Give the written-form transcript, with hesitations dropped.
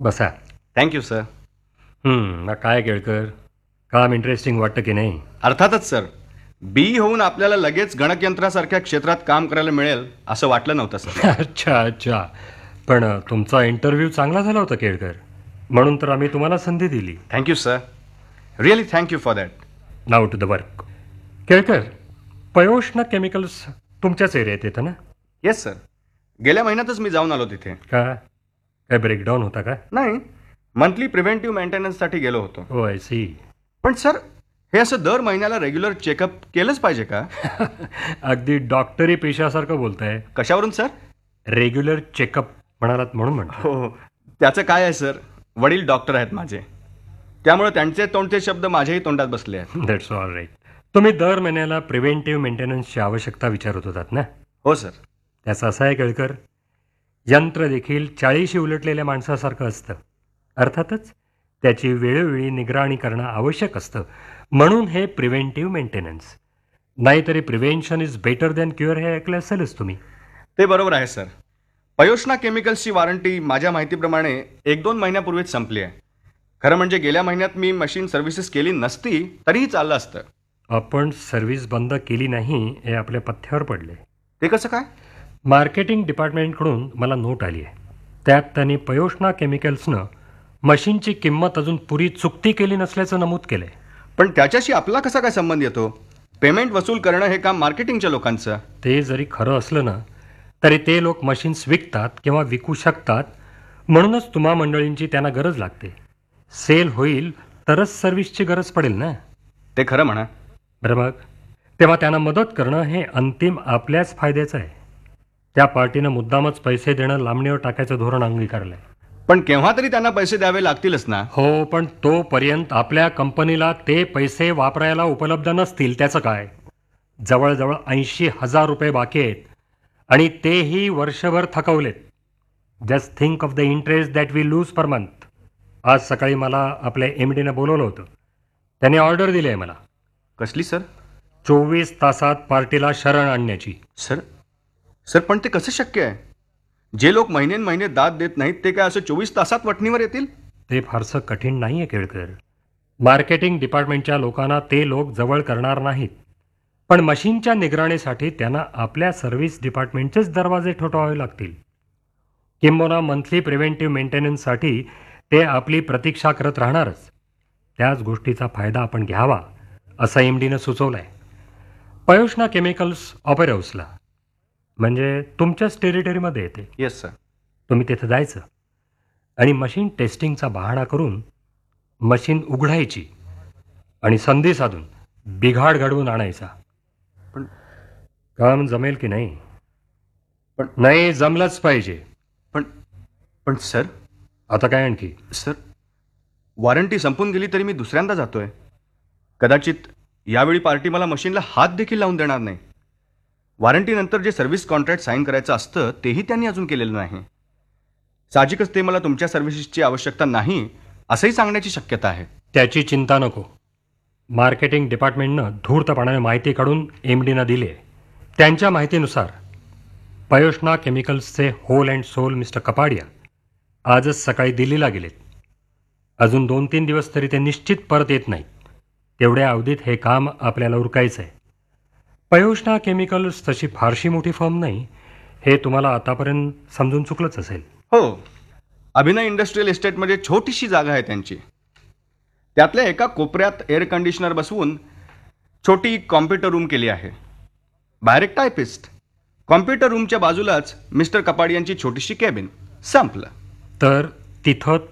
बसा. Thank you sir. मग काय केळकर, काम इंटरेस्टिंग वाटतं की नाही? अर्थातच सर. बी होऊन आपल्याला लगेच गणकयंत्रासारख्या क्षेत्रात काम करायला मिळेल असं वाटलं नव्हतं सर. अच्छा अच्छा. पण तुमचा इंटरव्ह्यू चांगला झाला होता केळकर, म्हणून तर आम्ही तुम्हाला संधी दिली. Thank you sir. Really thank you for that. Now to the work. Kelkar, पयोष्ण chemicals तुमच्याच एरियात येतं ना? Yes sir. गेल्या महिन्यातच मी जाऊन आलो तिथे. का काय ब्रेकडाऊन होता का? नाही, मंथली प्रिव्हेंटिव्ह मेंटेनन्ससाठी गेलो होतो. हो, आय सी. पण सर, हे असं दर महिन्याला रेग्युलर चेकअप केलंच पाहिजे का? अगदी डॉक्टरी पेशासारखं बोलताय. कशावरून सर? रेग्युलर चेकअप म्हणालात म्हणून म्हणतो. हो, त्याचं काय आहे सर, वडील डॉक्टर आहेत माझे, त्यामुळे त्यांचे तोंडचे शब्द माझ्याही तोंडात बसले आहेत. That's all right. तुम्ही दर महिन्याला प्रिव्हेंटिव्ह मेंटेनन्सची आवश्यकता विचारत होतात ना? हो सर. त्याचं असं आहे केळकर, यंत्र देखील 40 उलटलेल्या माणसासारखं असतं. अर्थातच त्याची वेळोवेळी निगराणी करणं आवश्यक असतं, म्हणून हे प्रिव्हेंटिव्ह मेंटेनन्स. नाहीतरी prevention is better than cure हे ऐकलं असेलच तुम्ही. ते बरोबर आहे सर. पयोष्णा केमिकल्सची वॉरंटी माझ्या माहितीप्रमाणे 1-2 महिन्यापूर्वीच संपली आहे. खरं म्हणजे गेल्या महिन्यात मी मशीन सर्व्हिसेस केली नसती तरीही चाललं असतं. आपण सर्व्हिस बंद केली नाही हे आपल्या पथ्यावर पडले. ते कसं काय? मार्केटिंग डिपार्टमेंटकडून मला नोट आली आहे. त्यात त्यांनी पयोष्णा केमिकल्सनं मशीनची किंमत अजून पुरी चुकती केली नसल्याचं नमूद केलं आहे. पण त्याच्याशी आपला कसा काय संबंध येतो? पेमेंट वसूल करणं हे काम मार्केटिंगच्या लोकांचं. ते जरी खरं असलं ना, तरी ते लोक मशीन्स विकतात किंवा विकू शकतात, म्हणूनच तुम्हा मंडळींची त्यांना गरज लागते. सेल होईल तरच सर्व्हिसची गरज पडेल ना. ते खरं म्हणा. बरं मग, तेव्हा त्यांना मदत करणं हे अंतिम आपल्याच फायद्याचं आहे. त्या पार्टीनं मुद्दामच पैसे देणं लांबणीवर टाकायचं धोरण अंगीकारलं आहे. पण केव्हा तरी त्यांना पैसे द्यावे लागतीलच ना. हो, पण तोपर्यंत आपल्या कंपनीला ते पैसे वापरायला उपलब्ध नसतील त्याचं काय? जवळजवळ 80,000 रुपये बाकी आहेत आणि तेही वर्षभर थकवलेत. Just think of the interest that we lose per month. आज सकाळी मला आपल्या MDनं बोलवलं होतं. त्याने ऑर्डर दिली आहे मला कसली सर? 24 तासात पार्टीला शरण आणण्याची. सर सर पण ते कसं शक्य आहे? जे लोक महिने दाद देत नाहीत ते काय असं 24 तासात वठणीवर येतील? ते फारसं कठीण नाही आहे केळकर. मार्केटिंग डिपार्टमेंटच्या लोकांना ते लोक जवळ करणार नाहीत, पण मशीनच्या निगराणीसाठी त्यांना आपल्या सर्व्हिस डिपार्टमेंटचेच दरवाजे ठोठावावे लागतील. किंबहुना मंथली प्रिव्हेंटिव्ह मेंटेनन्ससाठी ते आपली प्रतीक्षा करत राहणारच. त्याच गोष्टीचा फायदा आपण घ्यावा असं MDनं सुचवलं आहे. पयोष्णा केमिकल्स ऑपेरा हाऊसला, म्हणजे तुमच्याच टेरिटरीमध्ये येते. Yes sir. तुम्ही तिथं जायचं आणि मशीन टेस्टिंगचा बहाणा करून मशीन उघडायची आणि संधी साधून बिघाड घडवून आणायचा. पण काम जमेल की नाही? पण नाही, जमलंच पाहिजे. पण पण सर आता काय आणखी? सर वॉरंटी संपून गेली तरी मी दुसऱ्यांदा जातोय. कदाचित यावेळी पार्टी मला मशीनला हात देखील लावून देणार नाही. वॉरंटीनंतर जे सर्व्हिस कॉन्ट्रॅक्ट साईन करायचं असतं तेही त्यांनी अजून केलेलं नाही. साहजिकच ते मला तुमच्या सर्व्हिसेसची आवश्यकता नाही असंही सांगण्याची शक्यता आहे. त्याची चिंता नको. मार्केटिंग डिपार्टमेंटनं धूर्तपणाने माहिती काढून MDनं दिली आहे. त्यांच्या माहितीनुसार पयोष्णा केमिकल्सचे hole and soul mister Kapadia आजच सकाळी दिल्लीला गेलेत. अजून 2-3 दिवस तरी ते निश्चित परत येत नाहीत. तेवढ्या अवधीत हे काम आपल्याला उरकायचं आहे. पयोष्णा केमिकल्स तशी फारशी मोठी फर्म नाही, हे तुम्हाला आतापर्यंत समजून चुकलंच असेल. हो, अभिनय इंडस्ट्रियल इस्टेटमध्ये छोटीशी जागा आहे त्यांची. त्यातल्या एका कोपऱ्यात एअर कंडिशनर बसवून छोटी कॉम्प्युटर रूम केली आहे. बाहेर एक टायपिस्ट. कॉम्प्युटर रूमच्या बाजूलाच मिस्टर कपाडियांची छोटीशी कॅबिन. संपलं. तर तिथं